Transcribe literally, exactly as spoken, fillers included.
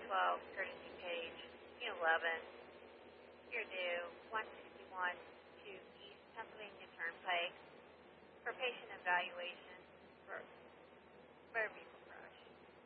twelve, courtesy page, eleven, you're due one sixty-one to East Pennsylvania Turnpike for patient evaluation for